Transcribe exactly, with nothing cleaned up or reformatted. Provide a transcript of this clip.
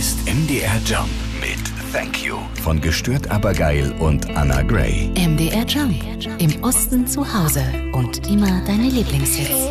ist M D R Jump mit Thank You von Gestört aber geil und Anna Gray. M D R Jump. Im Osten zu Hause und immer deine Lieblingshits.